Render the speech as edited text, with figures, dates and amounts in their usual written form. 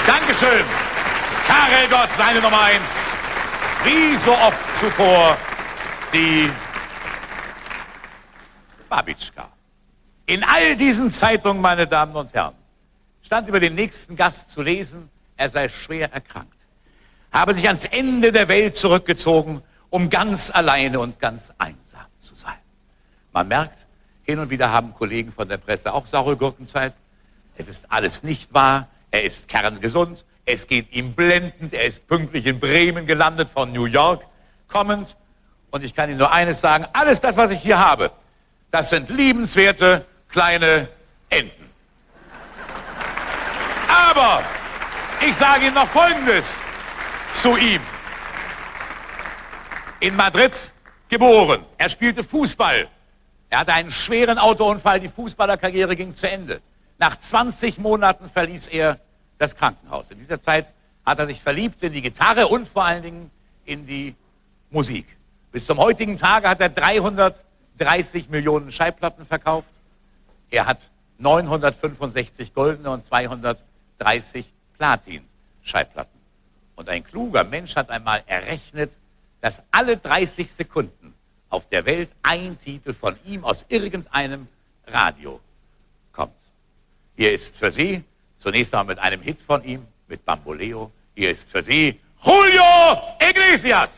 Dankeschön. Karel Gott, seine Nummer 1. Wie so oft zuvor die Babitschka. In all diesen Zeitungen, meine Damen und Herren, stand über den nächsten Gast zu lesen, er sei schwer erkrankt, habe sich ans Ende der Welt zurückgezogen, um ganz alleine und ganz einsam zu sein. Man merkt, hin und wieder haben Kollegen von der Presse auch saure Gurkenzeit. Es ist alles nicht wahr, er ist kerngesund, es geht ihm blendend, er ist pünktlich in Bremen gelandet, von New York kommend. Und ich kann Ihnen nur eines sagen, alles das, was ich hier habe, das sind liebenswerte kleine Enten. Aber ich sage Ihnen noch Folgendes zu ihm. In Madrid geboren. Er spielte Fußball. Er hatte einen schweren Autounfall. Die Fußballerkarriere ging zu Ende. Nach 20 Monaten verließ er das Krankenhaus. In dieser Zeit hat er sich verliebt in die Gitarre und vor allen Dingen in die Musik. Bis zum heutigen Tage hat er 330 Millionen Schallplatten verkauft. Er hat 965 goldene und 230 Platin-Schallplatten. Und ein kluger Mensch hat einmal errechnet, dass alle 30 Sekunden auf der Welt ein Titel von ihm aus irgendeinem Radio kommt. Hier ist für Sie, zunächst einmal mit einem Hit von ihm, mit Bamboleo, hier ist für Sie Julio Iglesias.